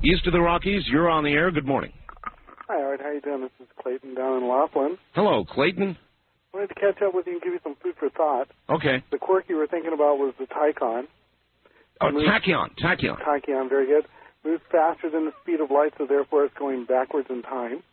East of the Rockies, you're on the air. Good morning. Hi, Art. How you doing? This is Clayton down in Laughlin. Hello, Clayton. I wanted to catch up with you and give you some food for thought. Okay. The quirk you were thinking about was the Tachyon. Oh, Tachyon. Tachyon, very good. Moves faster than the speed of light, so therefore it's going backwards in time.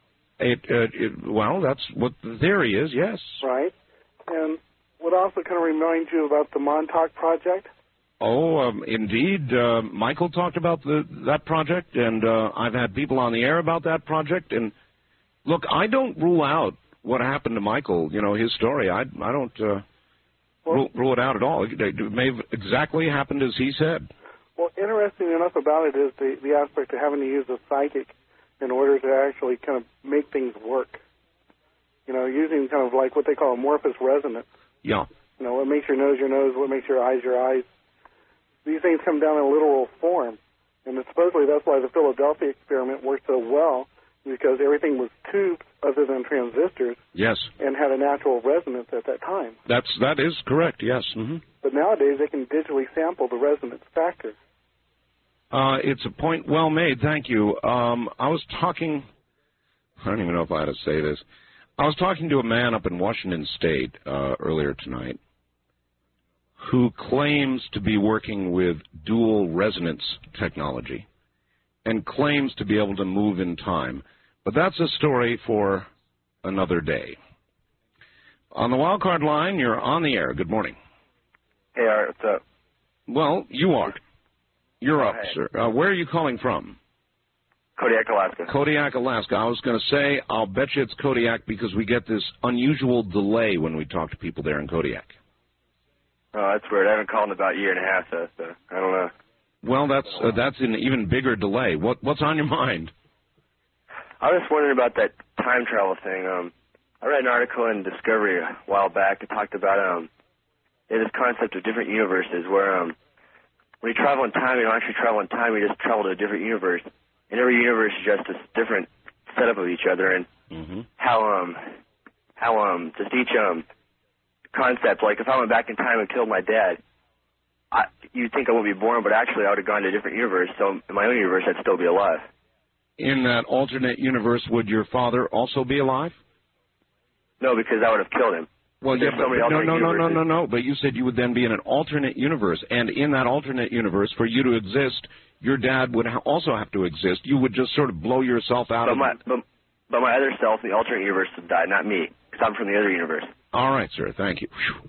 Well, that's what the theory is, yes. Right. And would also kind of remind you about the Montauk Project. Oh, indeed. Michael talked about that project, and I've had people on the air about that project. And look, I don't rule out what happened to Michael, his story. I don't rule it out at all. It may have exactly happened as he said. Well, interesting enough about it is the aspect of having to use a psychic in order to actually kind of make things work. Using kind of like what they call amorphous resonance. Yeah. What makes your nose, what makes your eyes. These things come down in literal form. And supposedly that's why the Philadelphia experiment worked so well, because everything was tubes other than transistors. Yes. And had a natural resonance at that time. That is correct, yes. Mm-hmm. But nowadays they can digitally sample the resonance factor. It's a point well made, thank you. I was talking, I don't even know if I ought to say this. I was talking to a man up in Washington State earlier tonight who claims to be working with dual resonance technology and claims to be able to move in time. But that's a story for another day. On the wildcard line, you're on the air. Good morning. Hey, Art, what's up? Well, you are. You're up, hey. sir. Where are you calling from? Kodiak, Alaska. Kodiak, Alaska. I was going to say, I'll bet you it's Kodiak because we get this unusual delay when we talk to people there in Kodiak. Oh, that's weird. I haven't called in about a year and a half, so I don't know. Well, that's an even bigger delay. What's on your mind? I was just wondering about that time travel thing. I read an article in Discovery a while back that talked about this concept of different universes where when you travel in time, you don't actually travel in time, you just travel to a different universe. And every universe is just a different setup of each other, and how just each concept, like if I went back in time and killed my dad, you'd think I wouldn't be born, but actually I would have gone to a different universe, so in my own universe I'd still be alive. In that alternate universe, would your father also be alive? No, because I would have killed him. Well, yeah, but no. But you said you would then be in an alternate universe, and in that alternate universe, for you to exist, your dad would also have to exist. You would just sort of blow yourself out. But my other self in the alternate universe would die, not me, because I'm from the other universe. All right, sir. Thank you.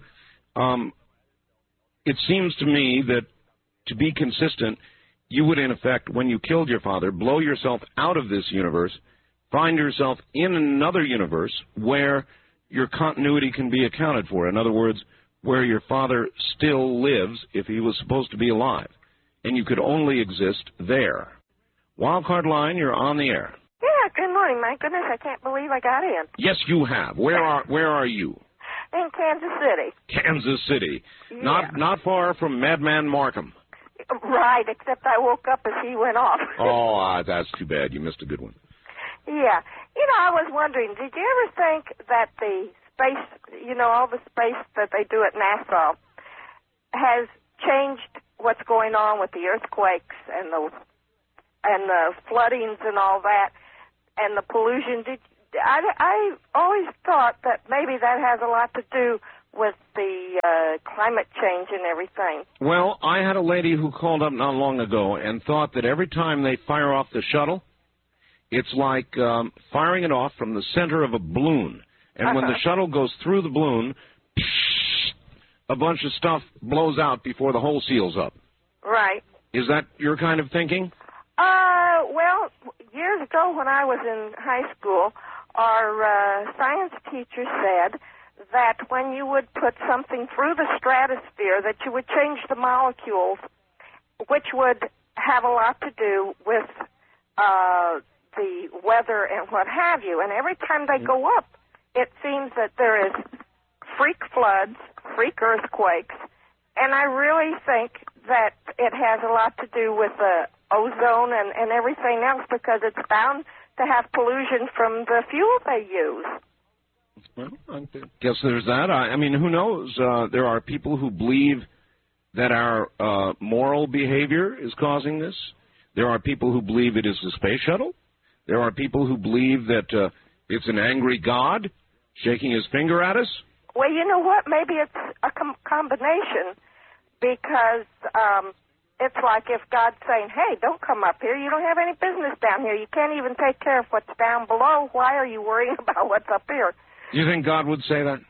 It seems to me that to be consistent, you would, in effect, when you killed your father, blow yourself out of this universe, find yourself in another universe where your continuity can be accounted for. In other words, where your father still lives if he was supposed to be alive, and you could only exist there. Wildcard line, you're on the air. Yeah, good morning. My goodness, I can't believe I got in. Yes, you have. Where are you? In Kansas City. Kansas City. Yeah. Not far from Madman Markham. Right, except I woke up as he went off. Oh, that's too bad. You missed a good one. Yeah. I was wondering, did you ever think that the space, all the space that they do at NASA has changed what's going on with the earthquakes and the floodings and all that and the pollution? I always thought that maybe that has a lot to do with the climate change and everything. Well, I had a lady who called up not long ago and thought that every time they fire off the shuttle, it's like firing it off from the center of a balloon. And when the shuttle goes through the balloon, a bunch of stuff blows out before the hole seals up. Right. Is that your kind of thinking? Well, years ago when I was in high school, our science teacher said that when you would put something through the stratosphere, that you would change the molecules, which would have a lot to do with the weather and what have you. And every time they go up, it seems that there is freak floods, freak earthquakes, and I really think that it has a lot to do with the ozone and everything else, because it's bound to have pollution from the fuel they use. Well, I guess there's that. I mean, who knows? There are people who believe that our moral behavior is causing this. There are people who believe it is the space shuttle. There are people who believe that it's an angry God shaking his finger at us. Well, you know what? Maybe it's a combination, because it's like if God's saying, hey, don't come up here. You don't have any business down here. You can't even take care of what's down below. Why are you worrying about what's up here? You think God would say that?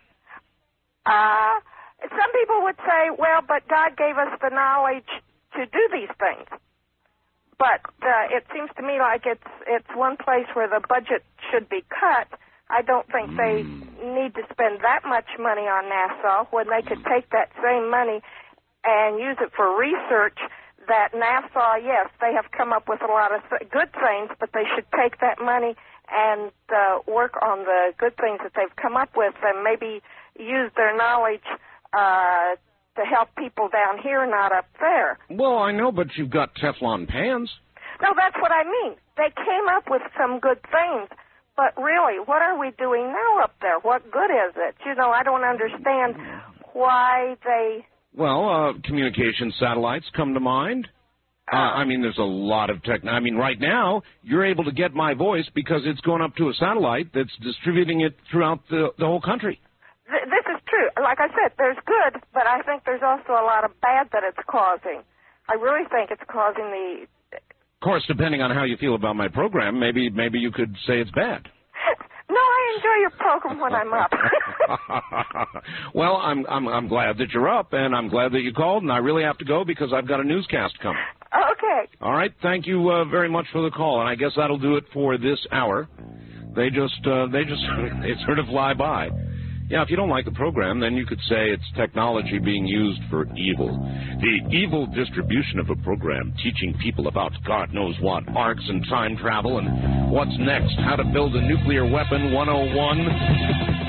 Some people would say, well, but God gave us the knowledge to do these things. But it seems to me like it's one place where the budget should be cut. I don't think they need to spend that much money on NASA when they could take that same money and use it for research. That NASA, yes, they have come up with a lot of good things, but they should take that money and work on the good things that they've come up with, and maybe use their knowledge to help people down here, not up there. Well, I know, but you've got Teflon pans. No, that's what I mean. They came up with some good things, but really, what are we doing now up there? What good is it? You know, I don't understand why they... Well, communication satellites come to mind. I mean, there's a lot of tech. I mean, right now, you're able to get my voice because it's going up to a satellite that's distributing it throughout the whole country. This is true. Like I said, there's good, but I think there's also a lot of bad that it's causing. I really think it's causing the... Of course, depending on how you feel about my program, maybe you could say it's bad. No, I enjoy your program when I'm up. Well, I'm glad that you're up, and I'm glad that you called, and I really have to go because I've got a newscast coming. Okay. All right. Thank you very much for the call, and I guess that'll do it for this hour. They sort of fly by. Yeah, if you don't like the program, then you could say it's technology being used for evil. The evil distribution of a program teaching people about God knows what, arcs and time travel, and what's next, how to build a nuclear weapon 101.